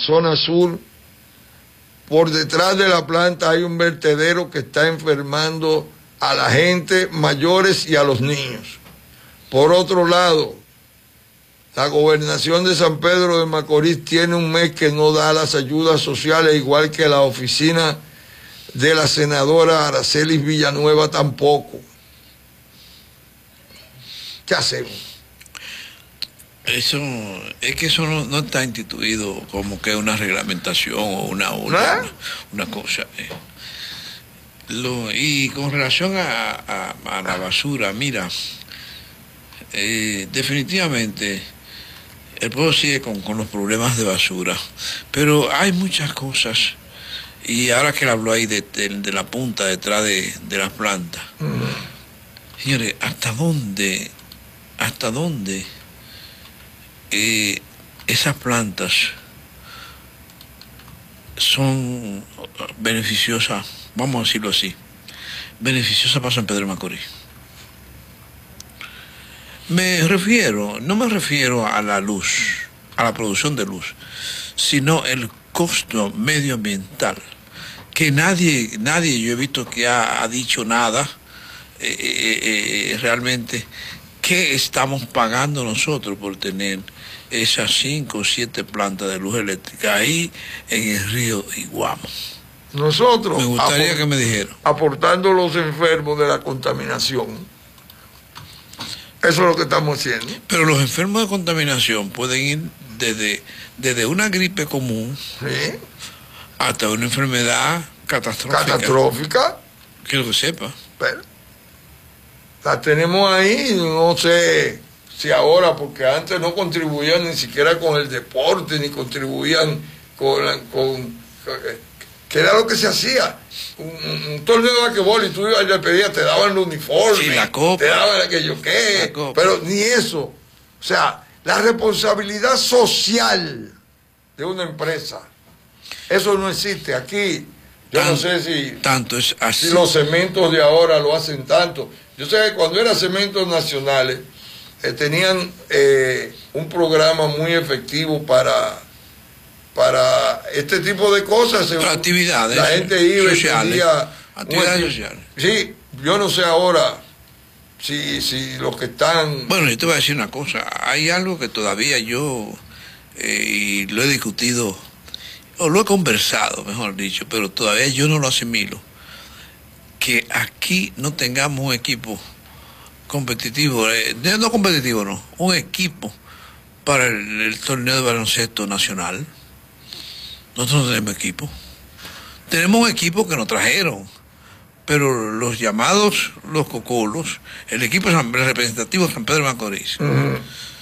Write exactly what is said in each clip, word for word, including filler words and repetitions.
zona sur. Por detrás de la planta hay un vertedero que está enfermando a la gente mayores y a los niños. Por otro lado, la gobernación de San Pedro de Macorís tiene un mes que no da las ayudas sociales, igual que la oficina de la senadora Aracelis Villanueva tampoco. ¿Qué hacemos? Eso, es que eso no, no está instituido como que una reglamentación o una, una, ¿Ah? una, una cosa. Eh. Lo, y con relación a, a, a la basura, mira, eh, definitivamente el pueblo sigue con, con los problemas de basura, pero hay muchas cosas, y ahora que él habló ahí de, de, de la punta detrás de, de las plantas, mm. señores, ¿hasta dónde, hasta dónde eh, esas plantas son beneficiosas, vamos a decirlo así, beneficiosas para San Pedro de Macorís? Me refiero, no me refiero a la luz, a la producción de luz, sino el costo medioambiental, que nadie, nadie yo he visto que ha, ha dicho nada eh, eh, eh, realmente, ¿qué estamos pagando nosotros por tener esas cinco o siete plantas de luz eléctrica ahí en el río Iguamo? Nosotros, me gustaría que me dijeran, aportando los enfermos de la contaminación. Eso es lo que estamos haciendo. Pero los enfermos de contaminación pueden ir desde, desde una gripe común, ¿sí?, hasta una enfermedad catastrófica. Catastrófica. Quiero que sepa. Pero la tenemos ahí, no sé si ahora, porque antes no contribuían ni siquiera con el deporte, ni contribuían con... con ¿qué era lo que se hacía? Un, un torneo de basquetbol y tú ibas y le pedías, te daban el uniforme, sí, la copa, te daban aquello que, pero ni eso. O sea, la responsabilidad social de una empresa, eso no existe aquí. Yo Tan, no sé si, tanto es así. si los cementos de ahora lo hacen tanto. Yo sé que cuando eran cementos nacionales, eh, tenían eh, un programa muy efectivo para... para este tipo de cosas. Para actividades la gente iba sociales, y tenía actividades un, sociales. Sí, yo no sé ahora si, si los que están... Bueno, yo te voy a decir una cosa, hay algo que todavía yo eh, y lo he discutido, o lo he conversado, mejor dicho, pero todavía yo no lo asimilo, que aquí no tengamos un equipo competitivo, eh, no competitivo, no, un equipo para el, el torneo de baloncesto nacional. Nosotros no tenemos equipo. Tenemos un equipo que nos trajeron, pero los llamados, los cocolos, el equipo representativo de San Pedro de Macorís, uh-huh,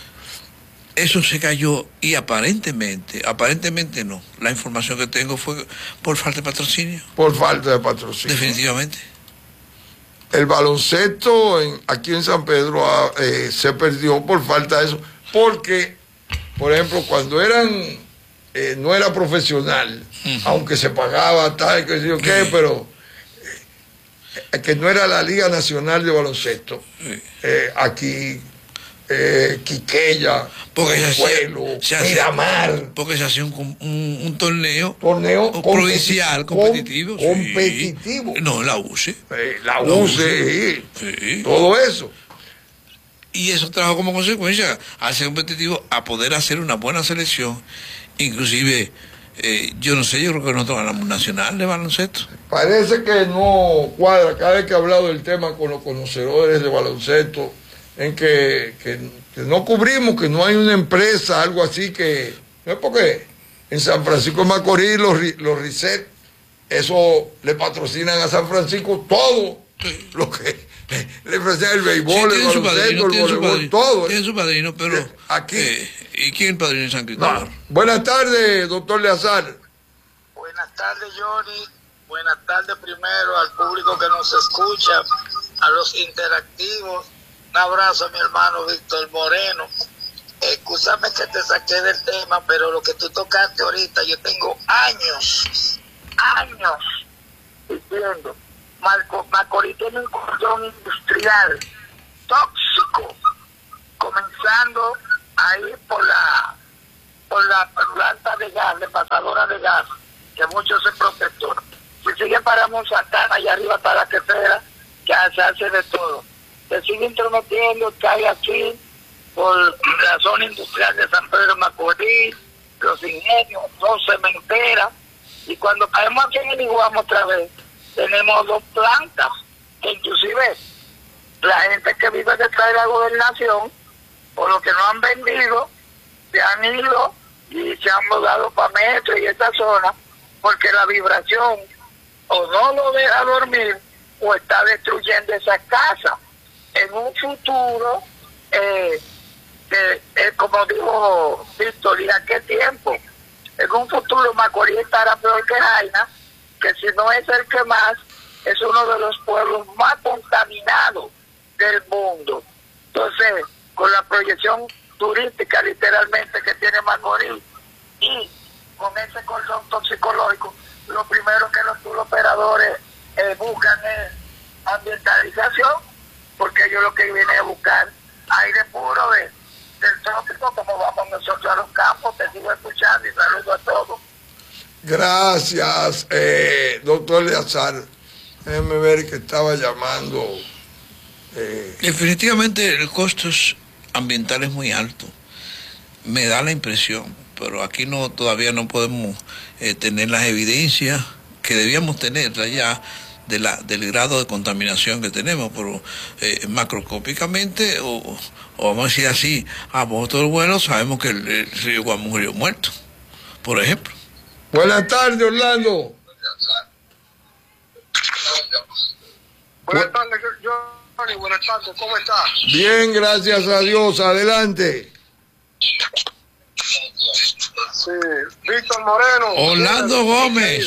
eso se cayó y aparentemente, aparentemente no. La información que tengo fue por falta de patrocinio. Por falta de patrocinio. Definitivamente. El baloncesto en, aquí en San Pedro eh, se perdió por falta de eso, porque, por ejemplo, cuando eran... Eh, no era profesional, uh-huh, aunque se pagaba tal, que sé yo qué, uh-huh, pero eh, que no era la Liga Nacional de Baloncesto. Uh-huh. Eh, aquí, eh, Quiqueya, Pueblo, Miramar. Porque se hacía un, un, un torneo, torneo competi provincial competitivo. Com competitivo. Sí. No, la U C E. Eh, la U C E, sí. Sí. Todo eso. Y eso trajo como consecuencia al ser competitivo a poder hacer una buena selección. Inclusive, eh, yo no sé, yo creo que nosotros ganamos un nacional de baloncesto. Parece que no cuadra, cada vez que he hablado del tema con los conocedores de baloncesto, en que, que, que no cubrimos, que no hay una empresa, algo así que... No es porque en San Francisco de Macorís los, los Risset, eso le patrocinan a San Francisco todo, sí, lo que... Le ofrecen el béisbol, sí, el baloncesto, el voleibol, todo. Tiene su padrino, pero... Aquí... Eh, ¿y quién es el padrino de San Cristóbal? No. Buenas tardes, doctor Leazar. Buenas tardes, Johnny. Buenas tardes primero al público que nos escucha, a los interactivos. Un abrazo a mi hermano Víctor Moreno. Escúchame que te saqué del tema, pero lo que tú tocaste ahorita, yo tengo años, años diciendo... Marco, Macorís tiene un cordón industrial tóxico, comenzando ahí por la por la planta de gas, de pasadora de gas, que muchos se protestó. Si sigue para Monzatana, allá arriba está la quesera, que se hace de todo. Se sigue intrometiendo, cae aquí, por la zona industrial de San Pedro de Macorís, los ingenios, dos cementeras, y cuando caemos aquí en el Iguamo otra vez, tenemos dos plantas, que inclusive la gente que vive detrás de la gobernación, por lo que no han vendido, se han ido y se han mudado para Metro y esta zona, porque la vibración o no lo deja dormir o está destruyendo esa casa. En un futuro, eh, eh, eh, como dijo Víctor, ¿y a qué tiempo? En un futuro Macorís estará peor que Jaina, que si no es el que más, es uno de los pueblos más contaminados del mundo. Entonces, con la proyección turística literalmente que tiene Macorís y con ese cordón toxicológico, lo primero que los tour operadores eh, buscan es ambientalización, porque ellos lo que vienen a buscar aire puro de, del trópico, como vamos nosotros a los campos. Te sigo escuchando y saludo a todos. Gracias, eh, doctor Eleazar. Déjeme ver que estaba llamando. Eh. Definitivamente el costo ambiental es muy alto, me da la impresión, pero aquí no todavía no podemos eh, tener las evidencias que debíamos tener ya de la, del grado de contaminación que tenemos, pero eh, macroscópicamente, o, o vamos a decir así, a motor vuelo, sabemos que el, el río Guamo murió muerto, por ejemplo. Buenas tardes, Orlando. Buenas tardes, Johnny. Buenas tardes, ¿cómo estás? Bien, gracias a Dios. Adelante. Sí, Víctor Moreno. Orlando Gómez.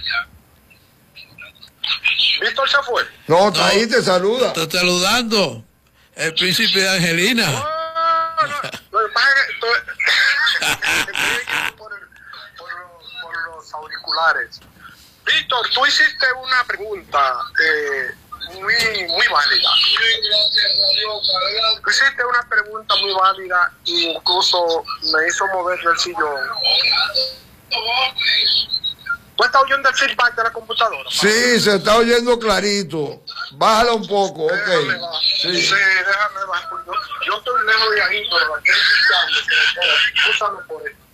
¿Víctor se fue? No, está ahí, te saluda. Te está saludando el príncipe de Angelina. No, no, lo que pasa es que estoy por, el, por, los, por los auriculares. Víctor, tú hiciste una pregunta eh, muy, muy válida. Tú hiciste una pregunta muy válida e incluso me hizo mover del sillón. ¿Tú estás oyendo el feedback de la computadora? Sí, se está oyendo clarito. Bájala un poco, ok. Déjame bajar. Sí. sí, déjame bajar. Yo, yo estoy lejos de ahí, pero la estoy escuchando. Escúchame por eso.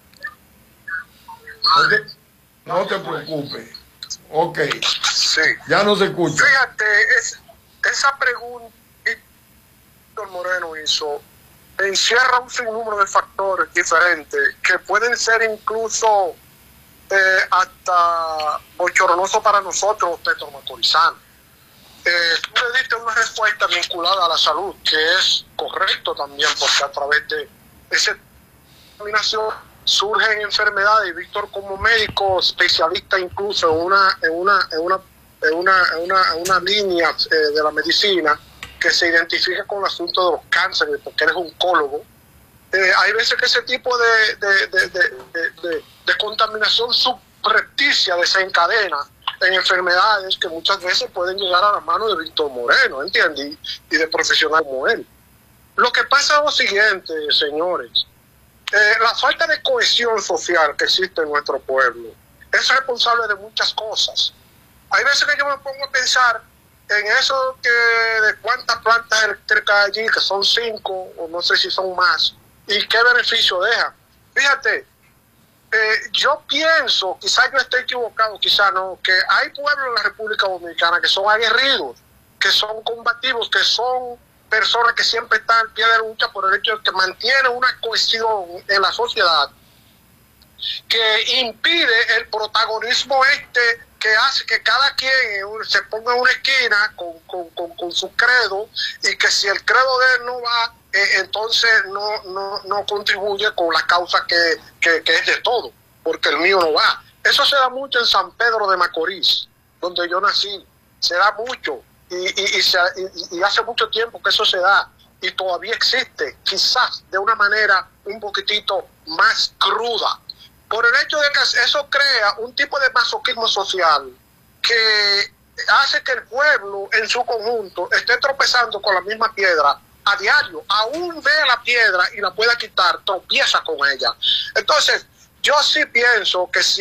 No te, no te preocupes. Ok. Sí. Ya no se escucha. Fíjate, es, esa pregunta que Víctor Moreno hizo encierra un sinnúmero de factores diferentes que pueden ser incluso eh, hasta bochornosos para nosotros, los petromacorizanos. Eh, tú le diste una respuesta vinculada a la salud, que es correcto también, porque a través de esa contaminación surgen enfermedades, y Víctor como médico especialista incluso en una en una en una en una, en una, en una línea eh, de la medicina que se identifica con el asunto de los cánceres, porque eres oncólogo, eh, hay veces que ese tipo de de, de, de, de, de, de contaminación subrepticia desencadena en enfermedades que muchas veces pueden llegar a la mano de Víctor Moreno, ¿entiendes? Y, y de profesionales como él. Lo que pasa es lo siguiente, señores. Eh, la falta de cohesión social que existe en nuestro pueblo es responsable de muchas cosas. Hay veces que yo me pongo a pensar en eso que de cuántas plantas eléctricas hay allí, que son cinco o no sé si son más, y qué beneficio dejan. Fíjate, eh, yo pienso, quizás yo esté equivocado, quizás no, que hay pueblos en la República Dominicana que son aguerridos, que son combativos, que son personas que siempre están al pie de lucha por el hecho de que mantienen una cohesión en la sociedad que impide el protagonismo este que hace que cada quien se ponga en una esquina con, con, con, con su credo, y que si el credo de él no va, eh, entonces no, no, no contribuye con la causa que, que, que es de todo, porque el mío no va. Eso se da mucho en San Pedro de Macorís, donde yo nací, se da mucho. Y, y, y, se, y, y hace mucho tiempo que eso se da y todavía existe, quizás de una manera un poquitito más cruda, por el hecho de que eso crea un tipo de masoquismo social que hace que el pueblo en su conjunto esté tropezando con la misma piedra a diario, aún ve la piedra y la pueda quitar, tropieza con ella. Entonces, yo sí pienso que si